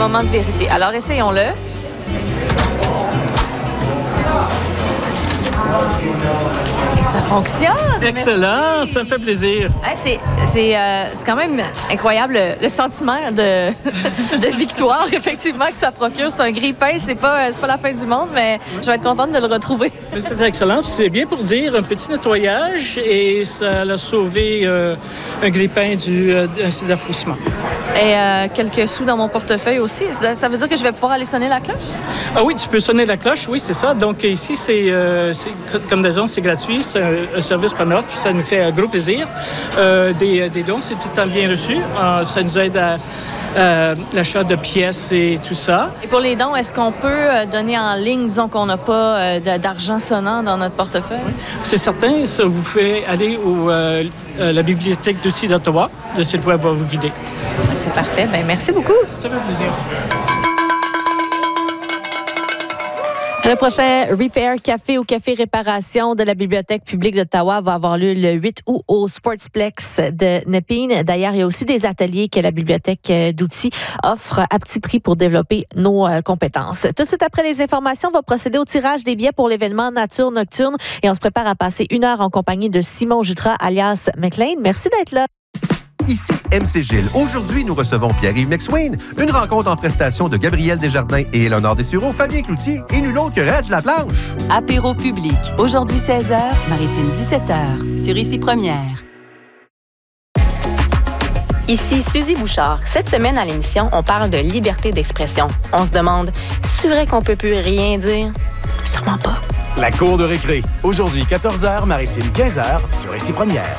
moment de vérité. Alors, essayons-le. Ça fonctionne! Excellent, ça me fait plaisir. C'est quand même incroyable le sentiment de victoire, effectivement, que ça procure. C'est un grille-pain, c'est pas la fin du monde, mais je vais être contente de le retrouver. C'est excellent. C'est bien pour dire un petit nettoyage et ça a sauvé un grille-pain d'un d'affoissement. Et quelques sous dans mon portefeuille aussi. Ça veut dire que je vais pouvoir aller sonner la cloche? Ah oui, tu peux sonner la cloche, oui, c'est ça. Donc ici, c'est comme raison, c'est gratuit. C'est un service qu'on offre, puis ça nous fait un gros plaisir. Des dons, c'est tout le temps bien reçu. Ça nous aide à l'achat de pièces et tout ça. Et pour les dons, est-ce qu'on peut donner en ligne, disons qu'on n'a pas d'argent sonnant dans notre portefeuille? Oui. C'est certain, ça vous fait aller à la bibliothèque d'outils d'Ottawa. Le site web va vous guider. C'est parfait. Bien, merci beaucoup. Ça fait plaisir. Le prochain Repair Café ou Café Réparation de la Bibliothèque publique d'Ottawa va avoir lieu le 8 août au Sportsplex de Nepean. D'ailleurs, il y a aussi des ateliers que la Bibliothèque d'outils offre à petit prix pour développer nos compétences. Tout de suite après les informations, on va procéder au tirage des billets pour l'événement Nature Nocturne et on se prépare à passer 1 heure en compagnie de Simon Jutras, alias McLean. Merci d'être là. Ici MC Gilles. Aujourd'hui, nous recevons Pierre-Yves McSwain. Une rencontre en prestation de Gabriel Desjardins et Éléonore Dessureau, Fabien Cloutier et nul autre que Reg Laplanche. Apéro public. Aujourd'hui 16h, Maritime 17h. Sur Ici Première. Ici Suzy Bouchard. Cette semaine à l'émission, on parle de liberté d'expression. On se demande, c'est vrai qu'on peut plus rien dire? Sûrement pas. La cour de récré. Aujourd'hui 14h, Maritime 15h, sur Ici Première.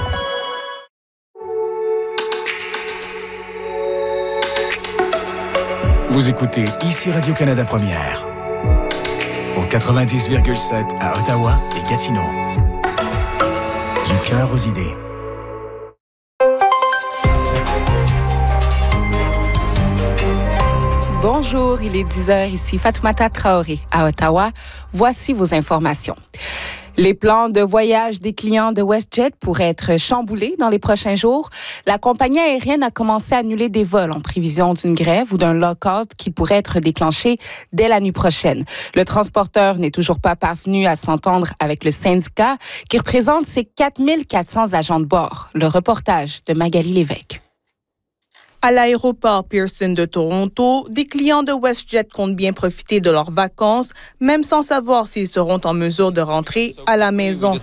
Vous écoutez Ici Radio-Canada Première. Au 90,7 à Ottawa et Gatineau. Du cœur aux idées. Bonjour, il est 10h ici, Fatoumata Traoré à Ottawa. Voici vos informations. Les plans de voyage des clients de WestJet pourraient être chamboulés dans les prochains jours. La compagnie aérienne a commencé à annuler des vols en prévision d'une grève ou d'un lock-out qui pourrait être déclenché dès la nuit prochaine. Le transporteur n'est toujours pas parvenu à s'entendre avec le syndicat qui représente ses 4400 agents de bord. Le reportage de Magali Lévesque. À l'aéroport Pearson de Toronto, des clients de WestJet comptent bien profiter de leurs vacances, même sans savoir s'ils seront en mesure de rentrer à la maison.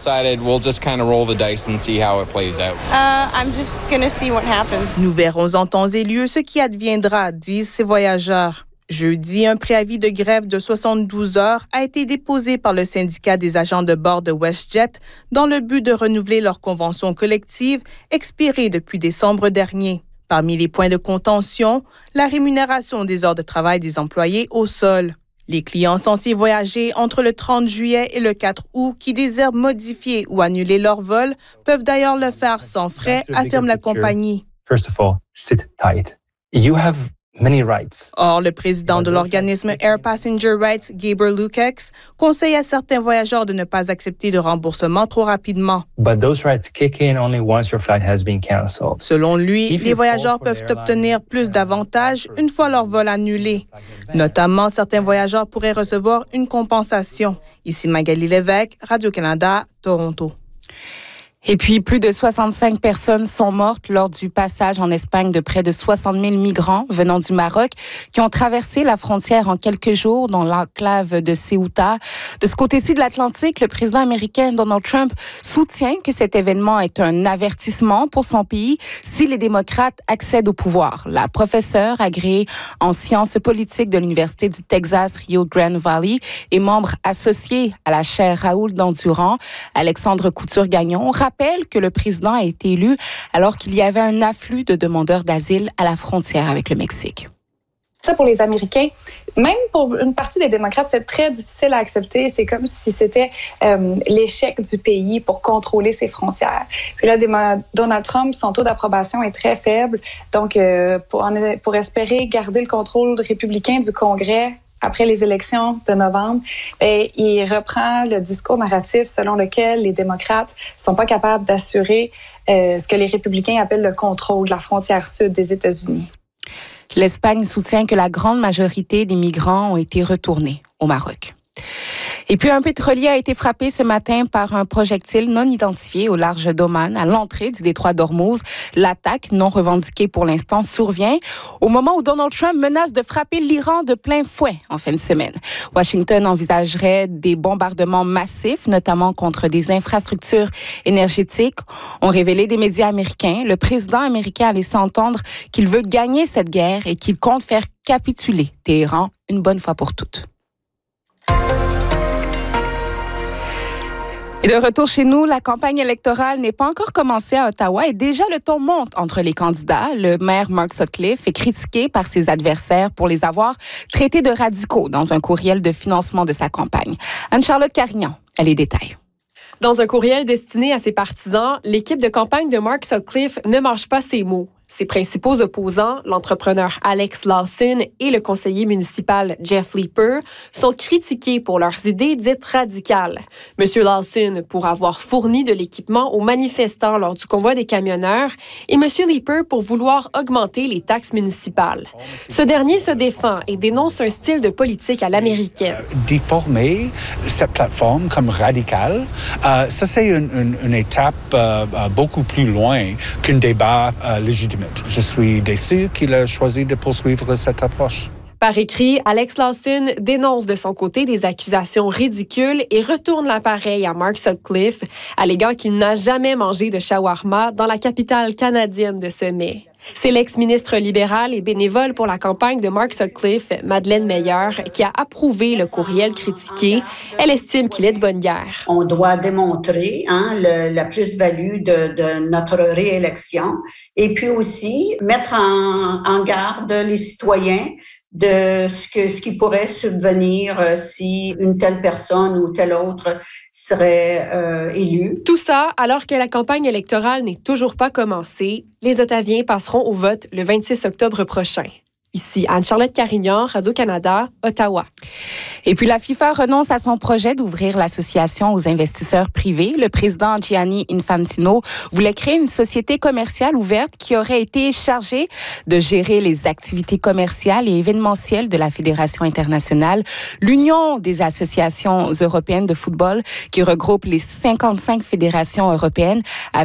Nous verrons en temps et lieu ce qui adviendra, disent ces voyageurs. Jeudi, un préavis de grève de 72 heures a été déposé par le syndicat des agents de bord de WestJet dans le but de renouveler leur convention collective expirée depuis décembre dernier. Parmi les points de contention, la rémunération des heures de travail des employés au sol. Les clients censés voyager entre le 30 juillet et le 4 août qui désirent modifier ou annuler leur vol peuvent d'ailleurs le faire sans frais, affirme la compagnie. First of all, sit tight. You have many rights. Or, le président de l'organisme Air Passenger Rights, Gabriel Lukex, conseille à certains voyageurs de ne pas accepter de remboursement trop rapidement. But those rights kick in only once your flight has been canceled. Selon lui, les voyageurs peuvent obtenir plus d'avantages une fois leur vol annulé. Notamment, certains voyageurs pourraient recevoir une compensation. Ici Magali Lévesque, Radio-Canada, Toronto. Et puis, plus de 65 personnes sont mortes lors du passage en Espagne de près de 60 000 migrants venant du Maroc qui ont traversé la frontière en quelques jours dans l'enclave de Ceuta. De ce côté-ci de l'Atlantique, le président américain Donald Trump soutient que cet événement est un avertissement pour son pays si les démocrates accèdent au pouvoir. La professeure agréée en sciences politiques de l'Université du Texas Rio Grande Valley et membre associé à la chaire Raoul Dandurand, Alexandre Couture-Gagnon, rappelle que le président a été élu alors qu'il y avait un afflux de demandeurs d'asile à la frontière avec le Mexique. Ça, pour les Américains, même pour une partie des démocrates, c'est très difficile à accepter. C'est comme si c'était l'échec du pays pour contrôler ses frontières. Puis là, Donald Trump, son taux d'approbation est très faible. Donc, pour espérer garder le contrôle républicain du Congrès après les élections de novembre, il reprend le discours narratif selon lequel les démocrates sont pas capables d'assurer ce que les républicains appellent le contrôle de la frontière sud des États-Unis. L'Espagne soutient que la grande majorité des migrants ont été retournés au Maroc. Et puis, un pétrolier a été frappé ce matin par un projectile non identifié au large d'Oman, à l'entrée du détroit d'Ormuz. L'attaque, non revendiquée pour l'instant, survient au moment où Donald Trump menace de frapper l'Iran de plein fouet en fin de semaine. Washington envisagerait des bombardements massifs, notamment contre des infrastructures énergétiques, ont révélé des médias américains. Le président américain a laissé entendre qu'il veut gagner cette guerre et qu'il compte faire capituler Téhéran une bonne fois pour toutes. Et de retour chez nous, la campagne électorale n'est pas encore commencée à Ottawa et déjà le ton monte entre les candidats. Le maire Mark Sutcliffe est critiqué par ses adversaires pour les avoir traités de radicaux dans un courriel de financement de sa campagne. Anne-Charlotte Carignan a les détails. Dans un courriel destiné à ses partisans, l'équipe de campagne de Mark Sutcliffe ne mâche pas ses mots. Ses principaux opposants, l'entrepreneur Alex Lawson et le conseiller municipal Jeff Leeper, sont critiqués pour leurs idées dites radicales. M. Lawson pour avoir fourni de l'équipement aux manifestants lors du convoi des camionneurs et M. Leeper pour vouloir augmenter les taxes municipales. Ce dernier se défend et dénonce un style de politique à l'américaine. Déformer cette plateforme comme radicale, ça c'est une étape beaucoup plus loin qu'un débat légitime. Je suis déçu qu'il a choisi de poursuivre cette approche. Par écrit, Alex Lawson dénonce de son côté des accusations ridicules et retourne l'appareil à Mark Sutcliffe, alléguant qu'il n'a jamais mangé de shawarma dans la capitale canadienne de ce mai. C'est l'ex-ministre libérale et bénévole pour la campagne de Mark Sutcliffe, Madeleine Meyer, qui a approuvé le courriel critiqué. Elle estime qu'il est de bonne guerre. On doit démontrer la plus-value de notre réélection et puis aussi mettre en garde les citoyens de ce qui pourrait subvenir si une telle personne ou telle autre serait élue. Tout ça alors que la campagne électorale n'est toujours pas commencée. Les Ottaviens passeront au vote le 26 octobre prochain. Ici Anne-Charlotte Carignan, Radio-Canada, Ottawa. Et puis la FIFA renonce à son projet d'ouvrir l'association aux investisseurs privés. Le président Gianni Infantino voulait créer une société commerciale ouverte qui aurait été chargée de gérer les activités commerciales et événementielles de la Fédération internationale. L'Union des associations européennes de football, qui regroupe les 55 fédérations européennes,